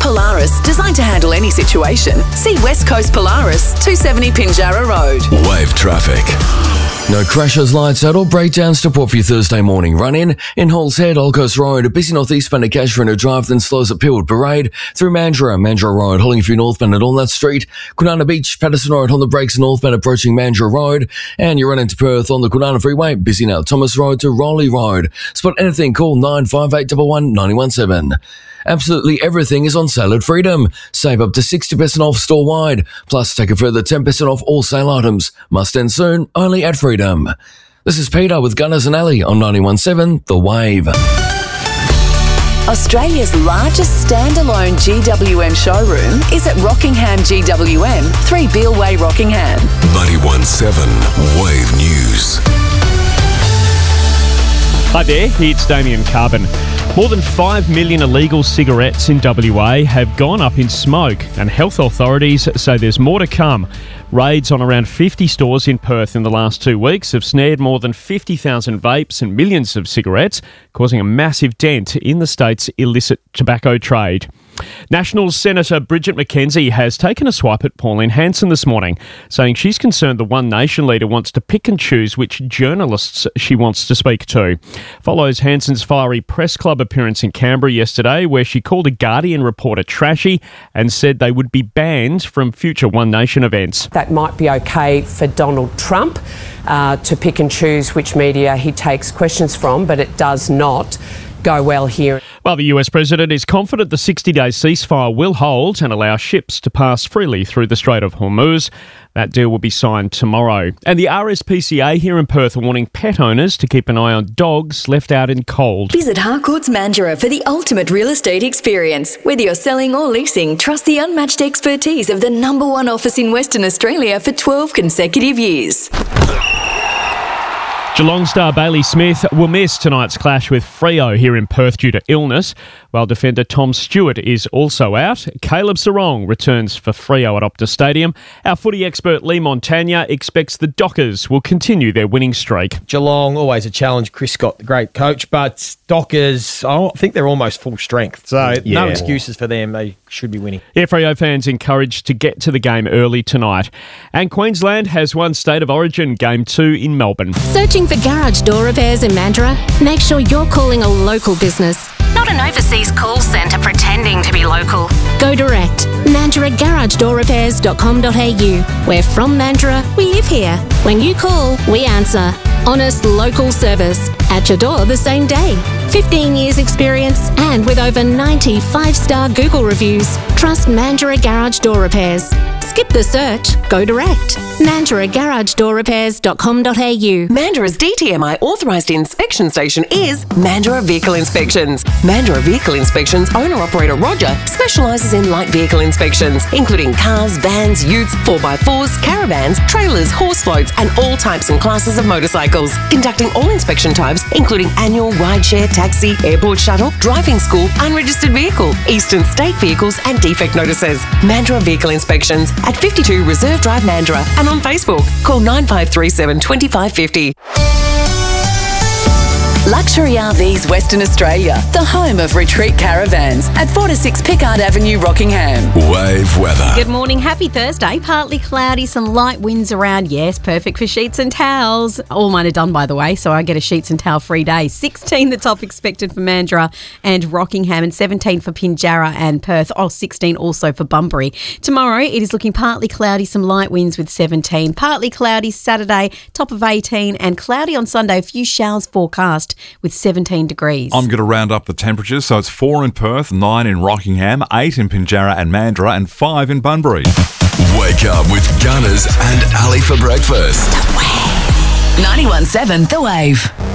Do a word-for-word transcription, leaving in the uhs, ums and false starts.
Polaris, designed to handle any situation. See West Coast Polaris, two seventy Pinjarra Road. Wave traffic. No crashes, lights out or breakdowns to report for your Thursday morning run-in. In Halls Head, Old Coast Road, a busy northeastbound at Cashmere Drive, then slows at Pillwood Parade, through Mandurah, Mandurah Road, holding for you northbound at Walnut Street, Kwinana Beach, Patterson Road on the brakes northbound approaching Mandurah Road, and you run into Perth on the Kwinana Freeway, busy now Thomas Road to Rowley Road. Spot anything, call nine five eight one one nine one seven. Absolutely everything is on sale at Freedom. Save up to sixty percent off store-wide. Plus, take a further ten percent off all sale items. Must end soon, only at Freedom. This is Peter with Gunners and Alley on ninety-one point seven The Wave. Australia's largest standalone G W M showroom is at Rockingham G W M, three Beale Way, Rockingham. ninety-one point seven Wave News. Hi there, it's Damien Carbon. More than five million illegal cigarettes in W A have gone up in smoke, and health authorities say there's more to come. Raids on around fifty stores in Perth in the last two weeks have snared more than fifty thousand vapes and millions of cigarettes, causing a massive dent in the state's illicit tobacco trade. National Senator Bridget McKenzie has taken a swipe at Pauline Hanson this morning, saying she's concerned the One Nation leader wants to pick and choose which journalists she wants to speak to. Follows Hanson's fiery press club appearance in Canberra yesterday, where she called a Guardian reporter trashy and said they would be banned from future One Nation events. That might be okay for Donald Trump uh, to pick and choose which media he takes questions from, but it does not go well here. Well, the U S president is confident the sixty-day ceasefire will hold and allow ships to pass freely through the Strait of Hormuz. That deal will be signed tomorrow. And the R S P C A here in Perth are warning pet owners to keep an eye on dogs left out in cold. Visit Harcourt's Mandurah for the ultimate real estate experience. Whether you're selling or leasing, trust the unmatched expertise of the number one office in Western Australia for twelve consecutive years. Geelong star Bailey Smith will miss tonight's clash with Freo here in Perth due to illness, while defender Tom Stewart is also out. Caleb Sarong returns for Freo at Optus Stadium. Our footy expert Lee Montagna expects the Dockers will continue their winning streak. Geelong, always a challenge. Chris Scott, the great coach, but Dockers, I think they're almost full strength, so yeah. No excuses for them. They should be winning. Yeah, Freo fans encouraged to get to the game early tonight. And Queensland has won State of Origin Game two in Melbourne. Searching for garage door repairs in Mandurah? Make sure you're calling a local business, not an overseas call centre pretending to be local. Go direct. Mandurah Garage Door Repairs dot com dot a u. We're from Mandurah, we live here. When you call, we answer. Honest local service. At your door the same day. fifteen years experience and with over ninety five-star Google reviews. Trust Mandurah Garage Door Repairs. Skip the search. Go direct. Mandurah Garage Door Repairs dot com dot a u. Mandurah's D T M I authorised inspection station is Mandurah Vehicle Inspections. Mandurah Vehicle Inspections owner-operator Roger specialises in light vehicle inspections, including cars, vans, utes, four by fours, caravans, trailers, horse floats and all types and classes of motorcycles. Conducting all inspection types, including annual, rideshare, taxi, airport shuttle, driving school, unregistered vehicle, eastern state vehicles and defect notices. Mandurah Vehicle Inspections at fifty-two Reserve Drive, Mandurah, and on Facebook. Call nine five three seven, two five five zero. Luxury R Vs Western Australia, the home of retreat caravans at four to six Pickard Avenue, Rockingham. Wave weather. Good morning, happy Thursday. Partly cloudy, some light winds around. Yes, perfect for sheets and towels. All mine are done, by the way, so I get a sheets and towel free day. sixteen the top expected for Mandurah and Rockingham, and seventeen for Pinjarra and Perth. Oh, sixteen also for Bunbury. Tomorrow it is looking partly cloudy, some light winds with seventeen. Partly cloudy Saturday, top of eighteen, and cloudy on Sunday. A few showers forecast with seventeen degrees. I'm going to round up the temperatures. So it's four in Perth, nine in Rockingham, eight in Pinjarra and Mandurah, and five in Bunbury. Wake up with Gunners and Ali for breakfast. The Wave. ninety-one point seven The Wave.